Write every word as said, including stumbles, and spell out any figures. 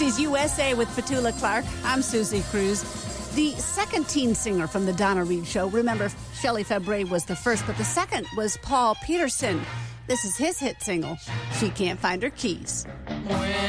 sixties U S A with Petula Clark. I'm Susie Cruz. The second teen singer from the Donna Reed Show. Remember, Shelley Fabre was the first, but the second was Paul Peterson. This is his hit single, She Can't Find Her Keys. When